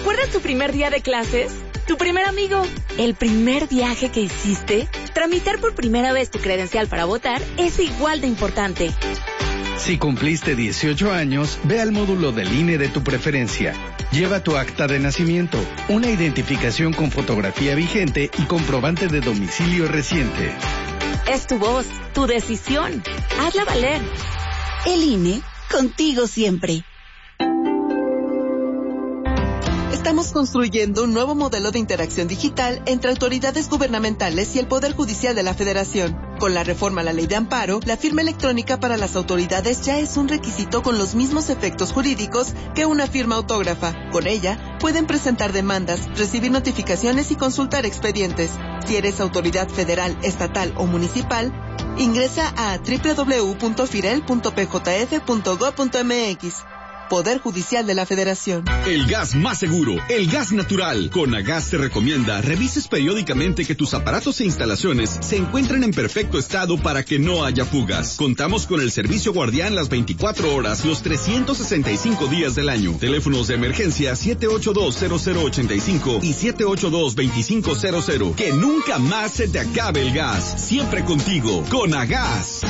¿Recuerdas tu primer día de clases? ¿Tu primer amigo? ¿El primer viaje que hiciste? Tramitar por primera vez tu credencial para votar es igual de importante. Si cumpliste 18 años, ve al módulo del INE de tu preferencia. Lleva tu acta de nacimiento, una identificación con fotografía vigente y comprobante de domicilio reciente. Es tu voz, tu decisión. Hazla valer. El INE, contigo siempre. Estamos construyendo un nuevo modelo de interacción digital entre autoridades gubernamentales y el Poder Judicial de la Federación. Con la reforma a la Ley de Amparo, la firma electrónica para las autoridades ya es un requisito con los mismos efectos jurídicos que una firma autógrafa. Con ella, pueden presentar demandas, recibir notificaciones y consultar expedientes. Si eres autoridad federal, estatal o municipal, ingresa a www.firel.pjf.gov.mx. Poder Judicial de la Federación. El gas más seguro, el gas natural. Conagas te recomienda revises periódicamente que tus aparatos e instalaciones se encuentren en perfecto estado para que no haya fugas. Contamos con el servicio guardián las 24 horas, los 365 días del año. Teléfonos de emergencia 782-0085 y 782-2500. Que nunca más se te acabe el gas. Siempre contigo, Conagas.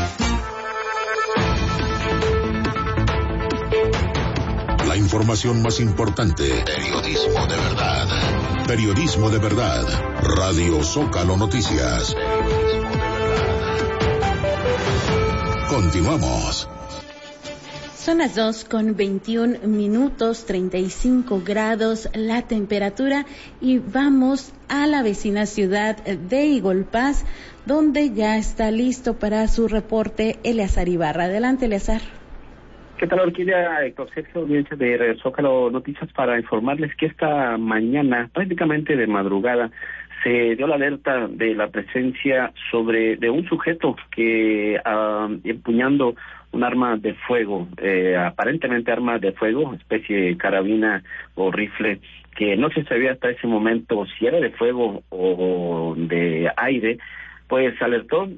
La información más importante. Periodismo de verdad. Periodismo de verdad. Radio Zócalo Noticias. Continuamos. Son las 2:21, 35 grados la temperatura, y vamos a la vecina ciudad de Igolpaz, donde ya está listo para su reporte Eleazar Ibarra. Adelante, Eleazar. ¿Qué tal, Orquídea? Héctor Sergio, audiencia de Zócalo Noticias, para informarles que esta mañana, prácticamente de madrugada, se dio la alerta de la presencia de un sujeto que, empuñando un arma de fuego, aparentemente arma de fuego, especie de carabina o rifle, que no se sabía hasta ese momento si era de fuego o de aire, pues alertó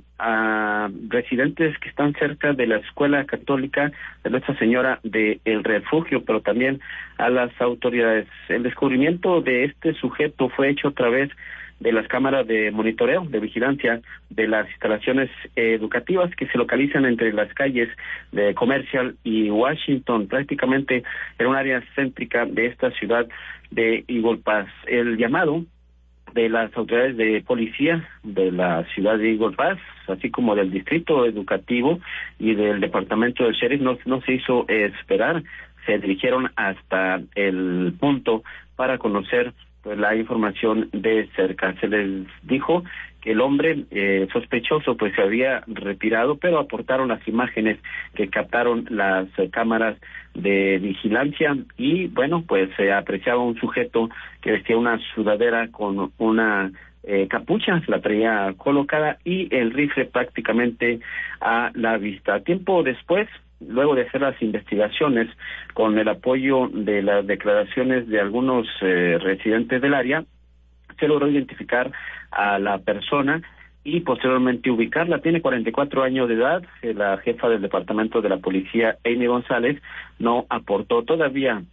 a residentes que están cerca de la Escuela Católica de Nuestra Señora de El Refugio, pero también a las autoridades. El descubrimiento de este sujeto fue hecho a través de las cámaras de monitoreo, de vigilancia de las instalaciones educativas que se localizan entre las calles de Commercial y Washington, prácticamente en un área céntrica de esta ciudad de Igolpaz. El llamado de las autoridades de policía de la ciudad de Igolpaz, así como del distrito educativo y del departamento del sheriff, no se hizo esperar. Se dirigieron hasta el punto para conocer pues la información de cerca. Se les dijo que el hombre sospechoso pues se había retirado, pero aportaron las imágenes que captaron las cámaras de vigilancia y bueno, pues se apreciaba un sujeto que vestía una sudadera con una capucha, la traía colocada y el rifle prácticamente a la vista. Tiempo después, luego de hacer las investigaciones con el apoyo de las declaraciones de algunos residentes del área, se logró identificar a la persona y posteriormente ubicarla. Tiene 44 años de edad. La jefa del departamento de la policía, Amy González, no aportó todavía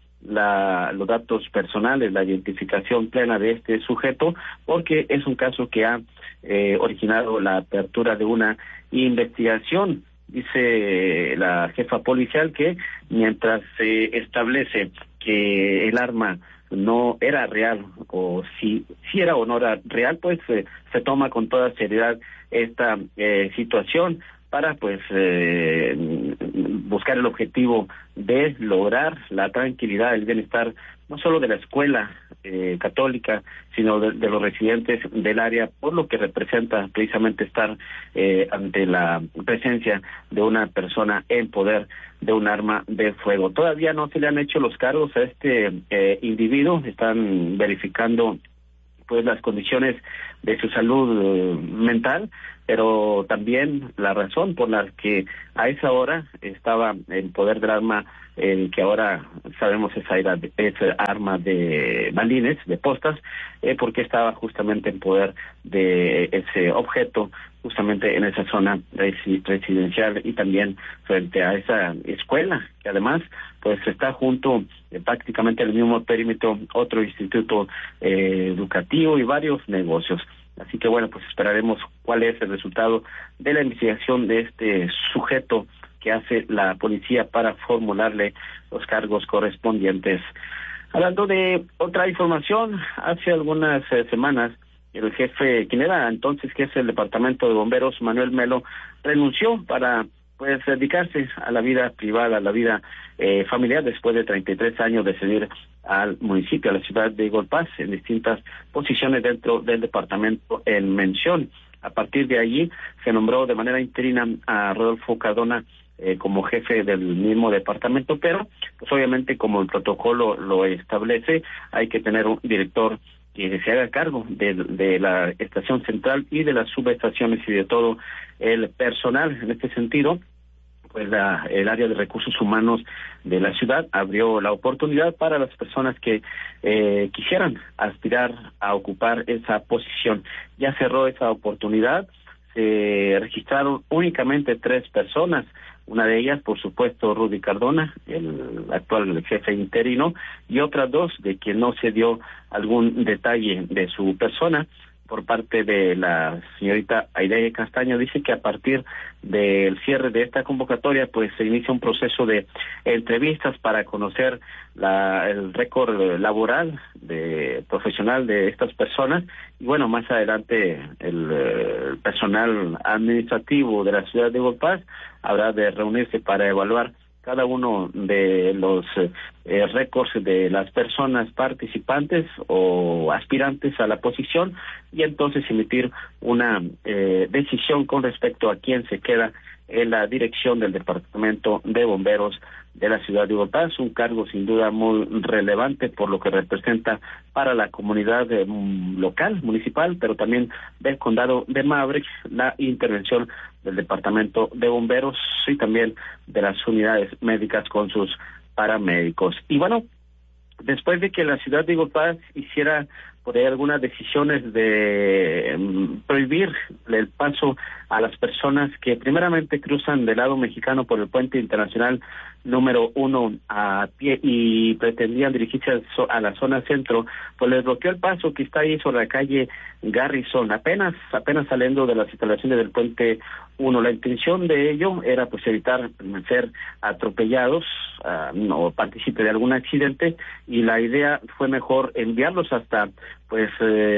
los datos personales, la identificación plena de este sujeto, porque es un caso que ha originado la apertura de una investigación. Dice la jefa policial que mientras se establece que el arma no era real, o si era o no era real, pues se toma con toda seriedad esta situación para pues buscar el objetivo de lograr la tranquilidad, el bienestar, no solo de la escuela católica, sino de los residentes del área, por lo que representa precisamente estar ante la presencia de una persona en poder de un arma de fuego. Todavía no se le han hecho los cargos a este individuo, están verificando pues las condiciones de su salud mental, pero también la razón por la que a esa hora estaba en poder del arma, que ahora sabemos es arma de balines, de postas, porque estaba justamente en poder de ese objeto, justamente en esa zona residencial y también frente a esa escuela, que además pues está junto prácticamente al mismo perímetro otro instituto educativo y varios negocios. Así que bueno, pues esperaremos cuál es el resultado de la investigación de este sujeto que hace la policía para formularle los cargos correspondientes. Hablando de otra información, hace algunas semanas el jefe, quien era entonces jefe del departamento de bomberos, Manuel Melo, renunció para pues dedicarse a la vida privada, a la vida familiar, después de 33 años de servir al municipio, a la ciudad de Golpaz, en distintas posiciones dentro del departamento en mención. A partir de allí se nombró de manera interina a Rodolfo Cardona como jefe del mismo departamento, pero pues obviamente como el protocolo lo establece, hay que tener un director que se haga cargo de la estación central y de las subestaciones y de todo el personal. En este sentido, pues el área de recursos humanos de la ciudad abrió la oportunidad para las personas que quisieran aspirar a ocupar esa posición. Ya cerró esa oportunidad, se registraron únicamente 3 personas. Una de ellas, por supuesto, Rudy Cardona, el actual jefe interino, y otras 2 de quien no se dio algún detalle de su persona. Por parte de la señorita Aide Castaño, dice que a partir del cierre de esta convocatoria, pues se inicia un proceso de entrevistas para conocer el récord laboral profesional de estas personas, y bueno, más adelante el personal administrativo de la ciudad de Golpaz habrá de reunirse para evaluar cada uno de los récords de las personas participantes o aspirantes a la posición, y entonces emitir una decisión con respecto a quién se queda en la dirección del departamento de bomberos de la ciudad de Golpaz, un cargo sin duda muy relevante por lo que representa para la comunidad local, municipal, pero también del condado de Maverick, la intervención del departamento de bomberos y también de las unidades médicas con sus paramédicos. Y bueno, después de que la ciudad de Golpaz hiciera por ahí algunas decisiones de prohibir el paso a las personas que primeramente cruzan del lado mexicano por el puente internacional número 1 a pie y pretendían dirigirse a la zona centro, pues les bloqueó el paso que está ahí sobre la calle Garrison, apenas saliendo de las instalaciones del puente 1. La intención de ello era pues evitar ser atropellados o partícipe de algún accidente, y la idea fue mejor enviarlos hasta pues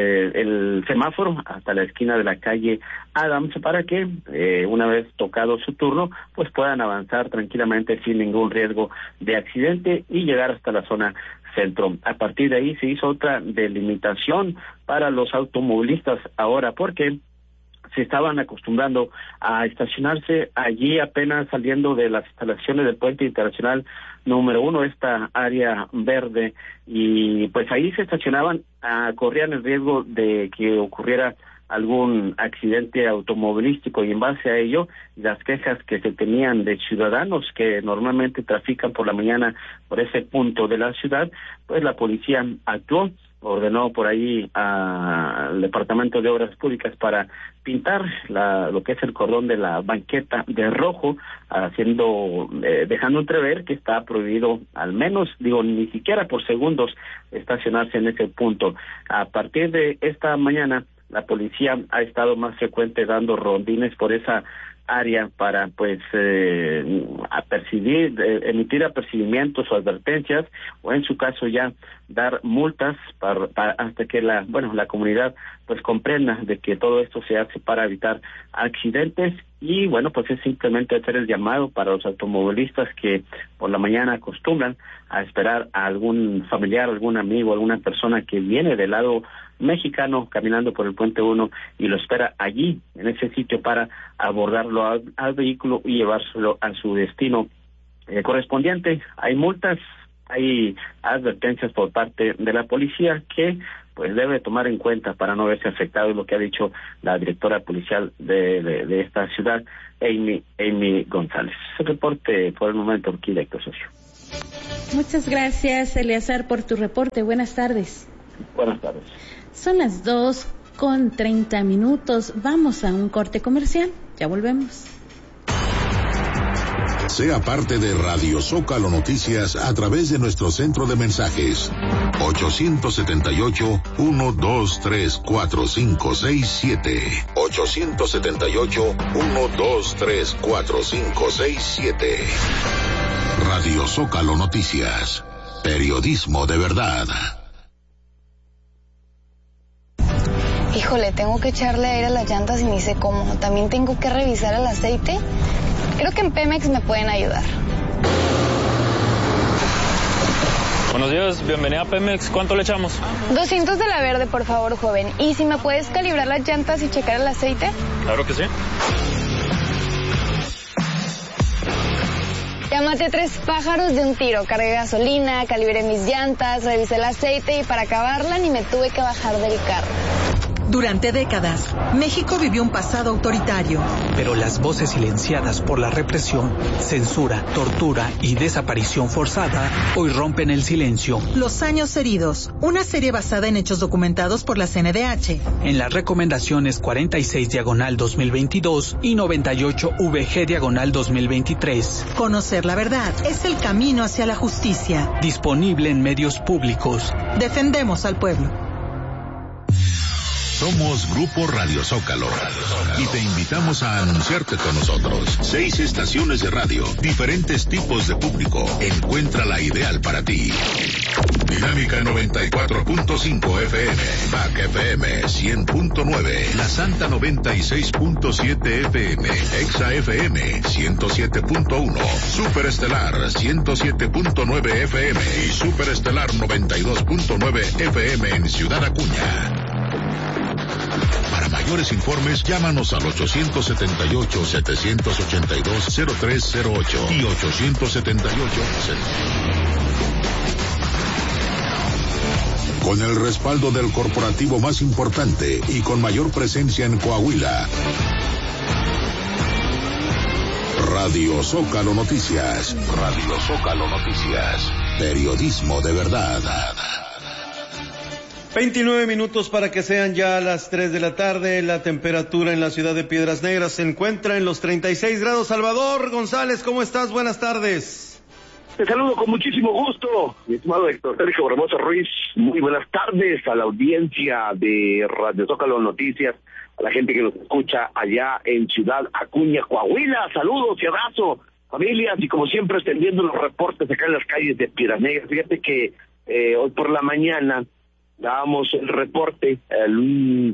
el semáforo, hasta la esquina de la calle Adams, para que una vez tocado su turno pues puedan avanzar tranquilamente sin ningún riesgo de accidente y llegar hasta la zona centro. A partir de ahí se hizo otra delimitación para los automovilistas ahora, porque se estaban acostumbrando a estacionarse allí apenas saliendo de las instalaciones del puente internacional número 1, esta área verde, y pues ahí se estacionaban, corrían el riesgo de que ocurriera algún accidente automovilístico, y en base a ello, las quejas que se tenían de ciudadanos que normalmente trafican por la mañana por ese punto de la ciudad, pues la policía actuó, ordenó por ahí al Departamento de Obras Públicas para pintar lo que es el cordón de la banqueta de rojo, dejando entrever que está prohibido, al menos, ni siquiera por segundos, estacionarse en ese punto. A partir de esta mañana, la policía ha estado más frecuente dando rondines por esa área para emitir apercibimientos o advertencias, o en su caso ya dar multas hasta que la comunidad pues comprenda de que todo esto se hace para evitar accidentes. Y bueno, pues es simplemente hacer el llamado para los automovilistas que por la mañana acostumbran a esperar a algún familiar, algún amigo, alguna persona que viene del lado mexicano caminando por el puente 1 y lo espera allí, en ese sitio, para abordarlo al vehículo y llevárselo a su destino correspondiente. Hay multas, hay advertencias por parte de la policía que pues debe tomar en cuenta para no verse afectado, es lo que ha dicho la directora policial de esta ciudad, Amy González. Ese reporte por el momento, Orquídea, Héctor Socio. Muchas gracias, Eleazar, por tu reporte. Buenas tardes. Buenas tardes. Son las 2:30. Vamos a un corte comercial. Ya volvemos. Sea parte de Radio Zócalo Noticias a través de nuestro centro de mensajes 878-123-4567 878-123-4567. Radio Zócalo Noticias, periodismo de verdad. Híjole, tengo que echarle aire a las llantas y ni sé cómo. También tengo que revisar el aceite. Creo que en Pemex me pueden ayudar. Buenos días, bienvenida a Pemex. ¿Cuánto le echamos? 200 de la verde, por favor, joven. ¿Y si me puedes calibrar las llantas y checar el aceite? Claro que sí. Ya maté 3 pájaros de un tiro. Cargué gasolina, calibré mis llantas, revisé el aceite y para acabarla ni me tuve que bajar del carro. Durante décadas, México vivió un pasado autoritario. Pero las voces silenciadas por la represión, censura, tortura y desaparición forzada hoy rompen el silencio. Los años heridos, una serie basada en hechos documentados por la CNDH. En las recomendaciones 46/2022 y 98/VG/2023. Conocer la verdad es el camino hacia la justicia. Disponible en medios públicos. Defendemos al pueblo. Somos Grupo Radio Zócalo y te invitamos a anunciarte con nosotros. 6 estaciones de radio, diferentes tipos de público. Encuentra la ideal para ti. Dinámica 94.5 FM, BAC FM 100.9, La Santa 96.7 FM, Exa FM 107.1, Superestelar 107.9 FM y Superestelar 92.9 FM en Ciudad Acuña. Para mayores informes, llámanos al 878-782-0308 y 878. Con el respaldo del corporativo más importante y con mayor presencia en Coahuila. Radio Zócalo Noticias. Radio Zócalo Noticias. Periodismo de verdad. 29 minutos para que sean ya las 3 de la tarde. La temperatura en la ciudad de Piedras Negras se encuentra en los 36 grados. Salvador González, ¿cómo estás? Buenas tardes. Te saludo con muchísimo gusto, mi estimado Héctor Sergio Barbosa Ruiz. Muy buenas tardes a la audiencia de Radio Zócalo Noticias, a la gente que nos escucha allá en Ciudad Acuña, Coahuila. Saludos y abrazo, familias, y como siempre extendiendo los reportes acá en las calles de Piedras Negras. Fíjate que hoy por la mañana dábamos el reporte del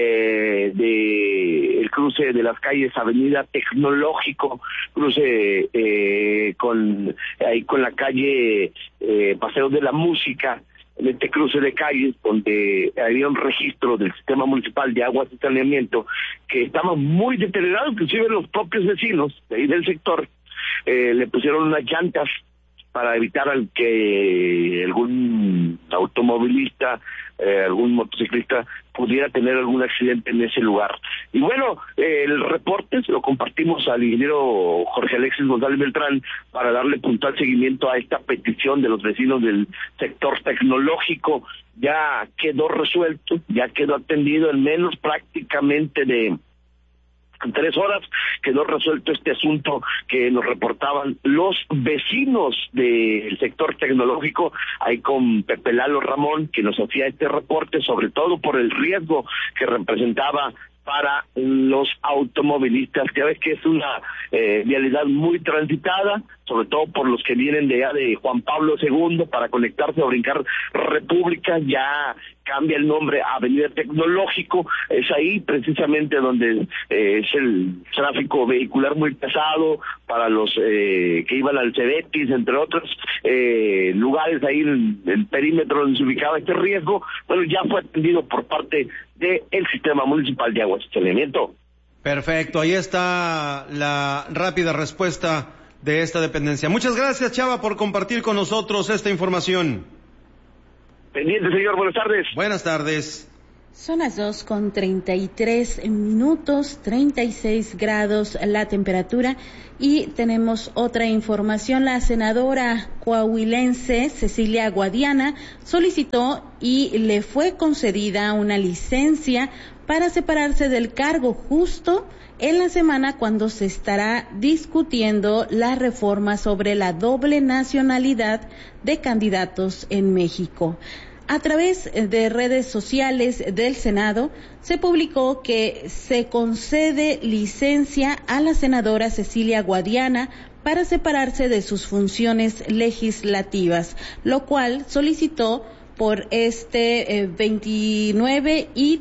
cruce de las calles Avenida Tecnológico, cruce con la calle Paseo de la Música, en este cruce de calles donde había un registro del Sistema Municipal de Aguas y Saneamiento que estaba muy deteriorado. Inclusive los propios vecinos de ahí del sector le pusieron unas llantas para evitar que algún automovilista, algún motociclista pudiera tener algún accidente en ese lugar. Y bueno, el reporte se lo compartimos al ingeniero Jorge Alexis González Beltrán para darle puntual seguimiento a esta petición de los vecinos del sector tecnológico. Ya quedó resuelto, ya quedó atendido en menos prácticamente de 3 horas, quedó resuelto este asunto que nos reportaban los vecinos del sector tecnológico, ahí con Pepe Lalo Ramón, que nos hacía este reporte, sobre todo por el riesgo que representaba para los automovilistas. Ya ves que es una vialidad muy transitada, sobre todo por los que vienen de Juan Pablo II para conectarse o brincar República. Ya cambia el nombre a Avenida Tecnológico, es ahí precisamente donde es el tráfico vehicular muy pesado para los que iban al Cebetis, entre otros lugares ahí en el perímetro donde se ubicaba este riesgo. Bueno, ya fue atendido por parte del Sistema Municipal de Aguas y Saneamiento. Perfecto, ahí está la rápida respuesta de esta dependencia. Muchas gracias, Chava, por compartir con nosotros esta información. Pendiente, señor, buenas tardes. Buenas tardes. Son las 2:33, 36 grados la temperatura, y tenemos otra información. La senadora coahuilense Cecilia Guadiana solicitó y le fue concedida una licencia para separarse del cargo justo en la semana cuando se estará discutiendo la reforma sobre la doble nacionalidad de candidatos en México. A través de redes sociales del Senado se publicó que se concede licencia a la senadora Cecilia Guadiana para separarse de sus funciones legislativas, lo cual solicitó por este 29 y